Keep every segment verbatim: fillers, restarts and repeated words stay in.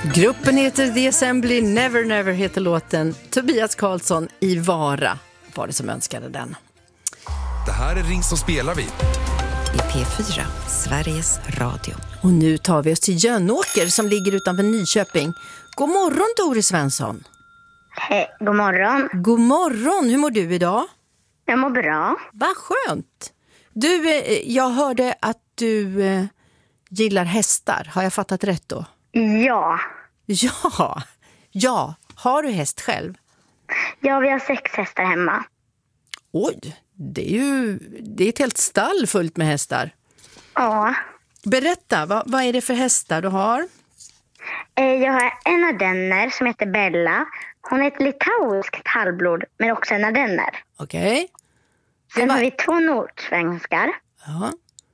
Gruppen heter The Assembly, Never Never heter låten. Tobias Karlsson i Vara var det som önskade den. Det här är Ring som spelar vi. I P fyra, Sveriges Radio. Och nu tar vi oss till Jönåker som ligger utanför Nyköping. God morgon Doris Svensson. Hej, god morgon. God morgon, hur mår du idag? Jag mår bra. Vad skönt. Du, jag hörde att du eh, gillar hästar. Har jag fattat rätt då? Ja. Ja, ja. Har du häst själv? Ja, vi har sex hästar hemma. Oj, det är ju det är ett helt stall fullt med hästar. Ja. Berätta, vad, vad är det för hästar du har? Eh, Jag har en ardenner som heter Bella. Hon är ett litauiskt halvblod, men också en ardenner. Okej. Okay. Sen var... har vi två nordsvenskar. Ja.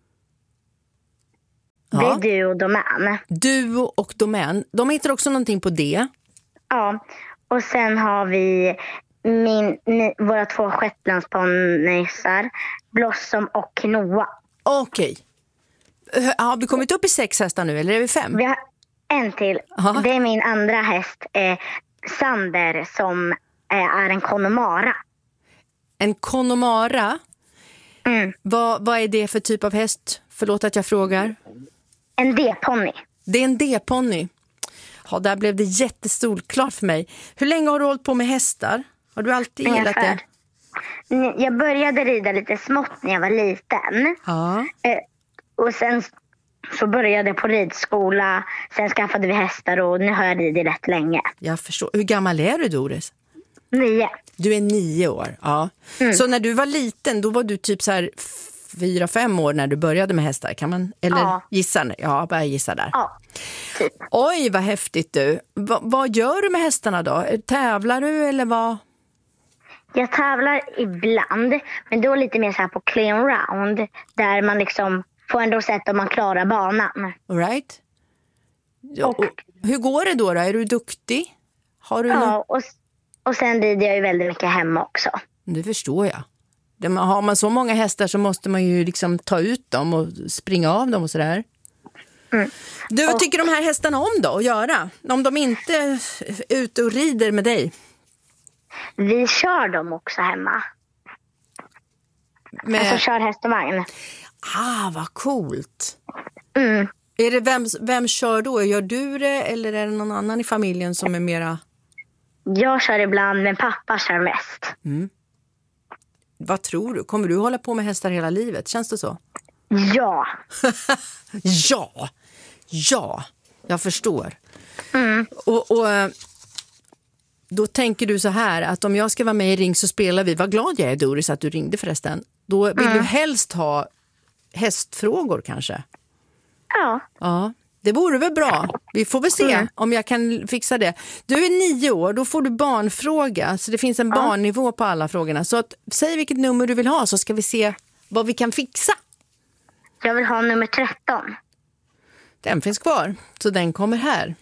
Det Ja. är du och Domän. Duo och Domän. De heter också någonting på det. Ja, och sen har vi min, mi, våra två shetlandsponnysar, Blossom och Noah. Okej. Okay. Har vi kommit upp i sex hästar nu eller är vi fem? Vi har en till. Aha. Det är min andra häst, eh, Sander, som eh, är en Connemara. En Connemara? Mm. Vad, vad är det för typ av häst? Förlåt att jag frågar. En D-ponny. Det är en D-ponny. Ja, där blev det jättestort klart för mig. Hur länge har du hållit på med hästar? Har du alltid gillat det? Jag började rida lite smått när jag var liten. Ja. Eh, och sen så började jag på ridskola. Sen skaffade vi hästar och nu har jag ridit rätt länge. Jag förstår. Hur gammal är du, Doris? Nio. Du är nio år, ja. Mm. Så när du var liten, då var du typ så här fyra, fem år när du började med hästar, kan man? Eller ja. gissa? Ja, bara gissa där. Ja, typ. Oj, vad häftigt du. Va, vad gör du med hästarna då? Tävlar du eller vad? Jag tävlar ibland, men då lite mer så här på clean round. Där man liksom får ändå sett om man klarar banan. All right. Ja, och, och, hur går det då, då? Är du duktig? Har du ja, någon... och, och sen rider jag ju väldigt mycket hemma också. Det förstår jag. Har man så många hästar så måste man ju liksom ta ut dem och springa av dem och sådär. Mm. Du, vad och, tycker de här hästarna om då att göra? Om de inte är ute och rider med dig? Vi kör dem också hemma. Med... Alltså kör häst och vagn. Ah, vad coolt. Mm. Är det vem, vem kör då? Gör du det eller är det någon annan i familjen som är mera... Jag kör ibland, men pappa kör mest. Mm. Vad tror du? Kommer du hålla på med hästar hela livet? Känns det så? Ja. ja. Ja. Jag förstår. Mm. Och, och då tänker du så här att om jag ska vara med i Ring så spelar vi. Vad glad jag är, Doris, att du ringde förresten. Då vill mm. du helst ha hästfrågor kanske? Ja. Ja. Det vore väl bra. Vi får väl se mm. om jag kan fixa det. Du är nio år, då får du barnfråga. Så det finns en ja. barnnivå på alla frågorna. Så att, säg vilket nummer du vill ha så ska vi se vad vi kan fixa. Jag vill ha nummer tretton. Den finns kvar, så den kommer här.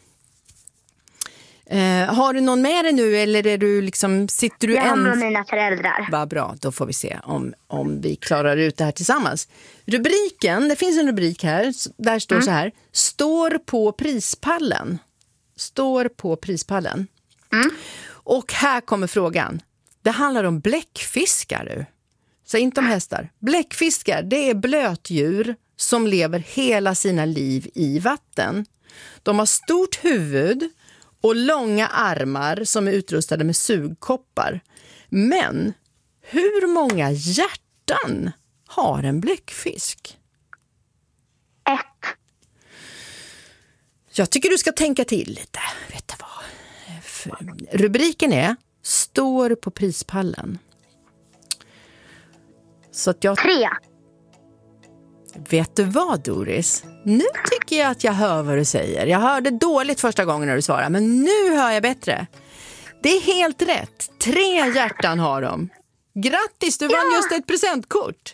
Eh, har du någon med dig nu eller är du liksom, sitter du jag en... har med mina föräldrar. Vad bra, då får vi se om, om vi klarar ut det här tillsammans. Rubriken, det finns en rubrik här, där står mm. så här. Står på prispallen. Står på prispallen. Mm. Och här kommer frågan. Det handlar om bläckfiskar du. Så inte om hästar. Bläckfiskar, det är blötdjur som lever hela sina liv i vatten. De har stort huvud och långa armar som är utrustade med sugkoppar. Men hur många hjärtan har en bläckfisk? Ett. Jag tycker du ska tänka till lite. Vet du vad? Rubriken är Står på prispallen. Så att jag... Tre. Vet du vad, Doris? Nu tycker jag att jag hör vad du säger. Jag hörde dåligt första gången när du svarade, men nu hör jag bättre. Det är helt rätt. Tre hjärtan har de. Grattis, du ja. vann just ett presentkort.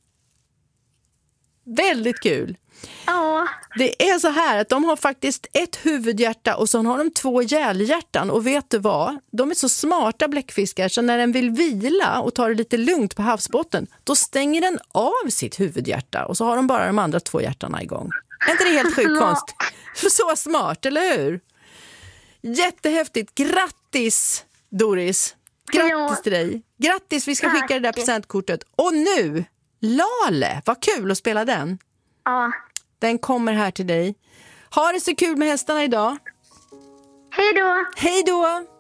Väldigt kul. Ja. Det är så här att de har faktiskt ett huvudhjärta och så har de två hjälhjärtan. Och vet du vad? De är så smarta bläckfiskar så när den vill vila och ta det lite lugnt på havsbotten, då stänger den av sitt huvudhjärta och så har de bara de andra två hjärtarna igång. Är inte det helt sjukt konst? Så smart, eller hur? Jättehäftigt. Grattis, Doris. Grattis Ja. till dig. Grattis, vi ska Tack. skicka det där presentkortet. Och nu, Lale. Vad kul att spela den. Ja. Den kommer här till dig. Ha det så kul med hästarna idag. Hej då! Hej då!